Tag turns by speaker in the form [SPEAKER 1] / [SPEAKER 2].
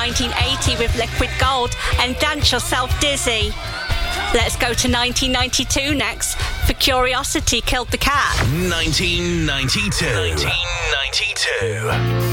[SPEAKER 1] 1980 with Liquid Gold and Dance Yourself Dizzy. Let's go to 1992 next for Curiosity Killed the Cat.
[SPEAKER 2] 1992.